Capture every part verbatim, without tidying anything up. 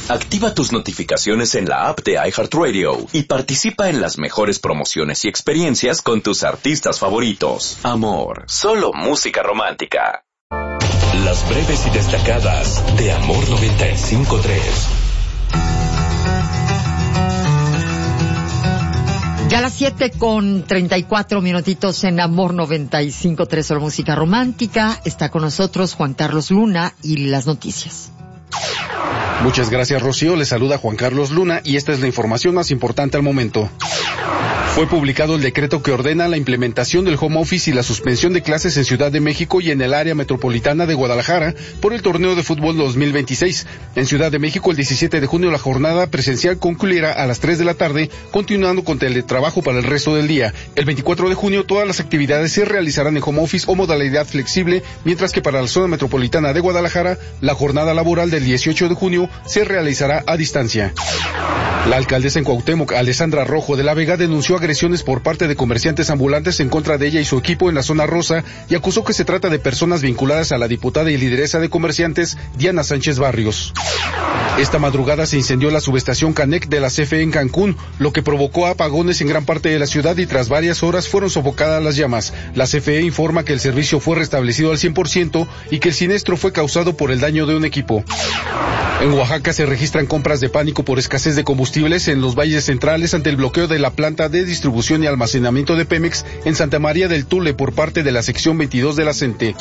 Activa tus notificaciones en la app de iHeartRadio y participa en las mejores promociones y experiencias con tus artistas favoritos. Amor, solo música romántica. Las breves y destacadas de Amor noventa y cinco punto tres. Ya a las siete con treinta y cuatro minutitos en Amor noventa y cinco punto tres, solo música romántica. Está con nosotros Juan Carlos Luna y las noticias. Muchas gracias, Rocío. Les saluda Juan Carlos Luna y esta es la información más importante al momento. Fue publicado el decreto que ordena la implementación del home office y la suspensión de clases en Ciudad de México y en el área metropolitana de Guadalajara por el torneo de fútbol dos mil veintiséis. En Ciudad de México, el diecisiete de junio, la jornada presencial concluirá a las tres de la tarde, continuando con teletrabajo para el resto del día. El veinticuatro de junio, todas las actividades se realizarán en home office o modalidad flexible, mientras que para la zona metropolitana de Guadalajara, la jornada laboral del dieciocho de junio se realizará a distancia. La alcaldesa en Cuauhtémoc, Alessandra Rojo de la Vega, denunció agresiones por parte de comerciantes ambulantes en contra de ella y su equipo en la zona rosa y acusó que se trata de personas vinculadas a la diputada y lideresa de comerciantes Diana Sánchez Barrios. Esta madrugada se incendió la subestación Canec de la C F E en Cancún, lo que provocó apagones en gran parte de la ciudad y tras varias horas fueron sofocadas las llamas. La C F E informa que el servicio fue restablecido al cien por ciento y que el siniestro fue causado por el daño de un equipo. En Oaxaca se registran compras de pánico por escasez de combustibles en los valles centrales ante el bloqueo de la planta de distribución y almacenamiento de Pemex en Santa María del Tule por parte de la sección veintidós de la CENTE.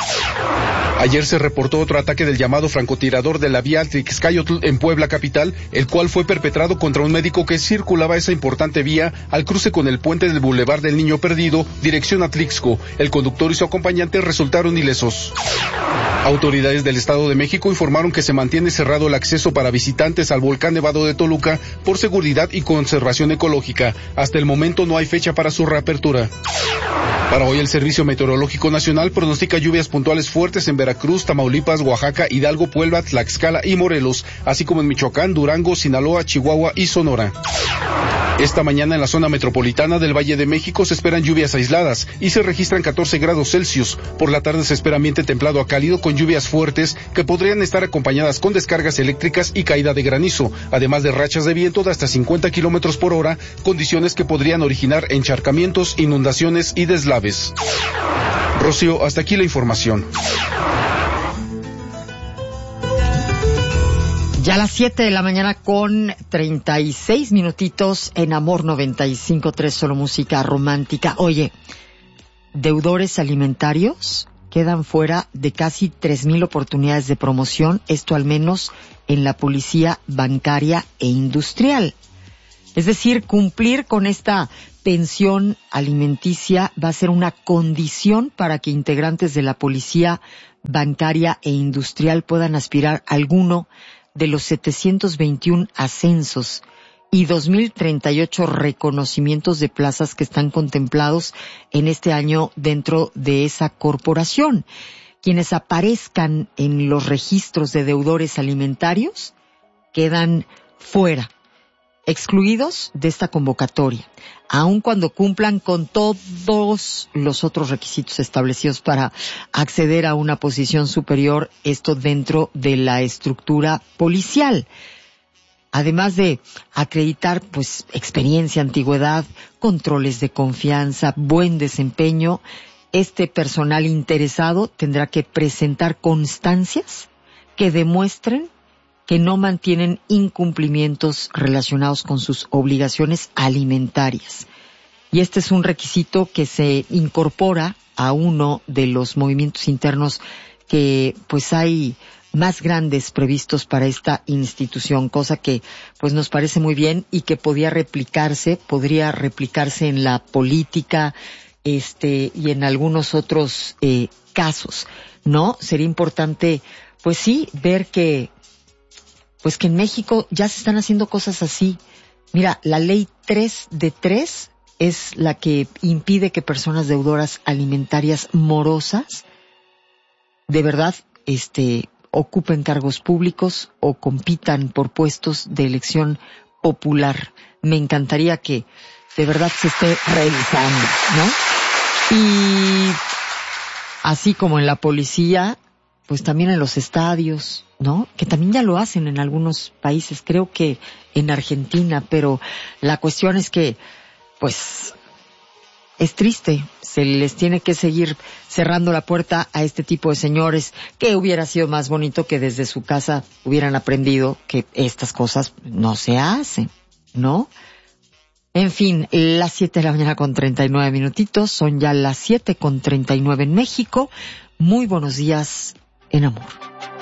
Ayer se reportó otro ataque del llamado francotirador de la vía Atlixcayotl en Puebla capital, el cual fue perpetrado contra un médico que circulaba esa importante vía al cruce con el puente del Boulevard del Niño Perdido, dirección Atlixco. El conductor y su acompañante resultaron ilesos. Autoridades del Estado de México informaron que se mantiene cerrado el acceso para visitantes al volcán Nevado de Toluca por seguridad y conservación ecológica. Hasta el momento no hay fecha para su reapertura. Para hoy el Servicio Meteorológico Nacional pronostica lluvias puntuales fuertes en Veracruz, Tamaulipas, Oaxaca, Hidalgo, Puebla, Tlaxcala y Morelos, así como en Michoacán, Durango, Sinaloa, Chihuahua y Sonora. Esta mañana en la zona metropolitana del Valle de México se esperan lluvias aisladas y se registran catorce grados Celsius. Por la tarde se espera ambiente templado a cálido con lluvias fuertes que podrían estar acompañadas con descargas eléctricas y caída de granizo, además de rachas de viento de hasta cincuenta kilómetros por hora, condiciones que podrían originar encharcamientos, inundaciones y deslaves. Rocío, hasta aquí la información. Ya a las siete de la mañana con treinta y seis minutitos en Amor noventa y cinco punto tres, solo música romántica. Oye, deudores alimentarios quedan fuera de casi tres mil oportunidades de promoción, esto al menos en la policía bancaria e industrial. Es decir, cumplir con esta pensión alimenticia va a ser una condición para que integrantes de la policía bancaria e industrial puedan aspirar a alguno de los setecientos veintiún ascensos y dos mil treinta y ocho reconocimientos de plazas que están contemplados en este año dentro de esa corporación. Quienes aparezcan en los registros de deudores alimentarios quedan fuera, excluidos de esta convocatoria, aun cuando cumplan con todos los otros requisitos establecidos para acceder a una posición superior, esto dentro de la estructura policial. Además de acreditar, pues, experiencia, antigüedad, controles de confianza, buen desempeño, este personal interesado tendrá que presentar constancias que demuestren que no mantienen incumplimientos relacionados con sus obligaciones alimentarias. Y este es un requisito que se incorpora a uno de los movimientos internos que pues hay más grandes previstos para esta institución, cosa que pues nos parece muy bien y que podría replicarse, podría replicarse en la política, este, y en algunos otros eh, casos, ¿no? Sería importante, pues sí, ver que Pues que en México ya se están haciendo cosas así. Mira, la ley tres de tres es la que impide que personas deudoras alimentarias morosas de verdad este ocupen cargos públicos o compitan por puestos de elección popular. Me encantaría que de verdad se esté realizando, ¿no? Y así como en la policía, pues también en los estadios, ¿no? Que también ya lo hacen en algunos países, creo que en Argentina, pero la cuestión es que, pues, es triste, se les tiene que seguir cerrando la puerta a este tipo de señores, que hubiera sido más bonito que desde su casa hubieran aprendido que estas cosas no se hacen, ¿no? En fin, las siete de la mañana con treinta y nueve minutitos, son ya las siete con treinta y nueve en México. Muy buenos días en amor.